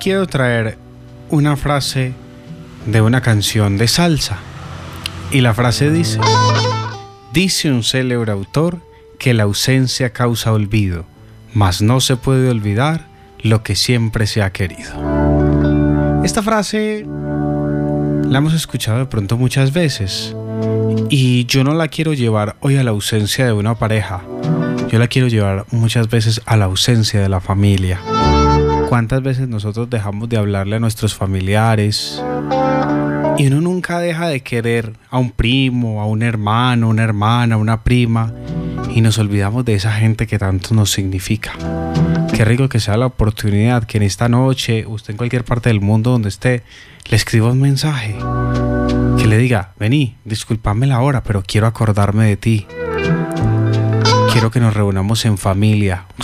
quiero traer una frase de una canción de salsa. Y la frase dice: dice un célebre autor que la ausencia causa olvido, mas no se puede olvidar lo que siempre se ha querido. Esta frase la hemos escuchado de pronto muchas veces, y yo no la quiero llevar hoy a la ausencia de una pareja. Yo la quiero llevar muchas veces a la ausencia de la familia. ¿Cuántas veces nosotros dejamos de hablarle a nuestros familiares? Y uno nunca deja de querer a un primo, a un hermano, una hermana, una prima, y nos olvidamos de esa gente que tanto nos significa. Qué rico que sea la oportunidad que en esta noche, usted en cualquier parte del mundo donde esté, le escriba un mensaje, que le diga: vení, discúlpame la hora, pero quiero acordarme de ti. Quiero que nos reunamos en familia.